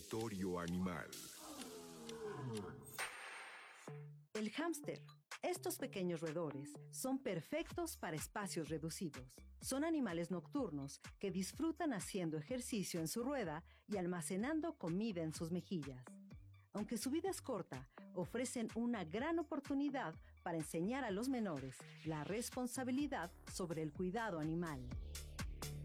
Territorio Animal. El hámster. Estos pequeños roedores son perfectos para espacios reducidos. Son animales nocturnos que disfrutan haciendo ejercicio en su rueda y almacenando comida en sus mejillas. Aunque su vida es corta, ofrecen una gran oportunidad para enseñar a los menores la responsabilidad sobre el cuidado animal.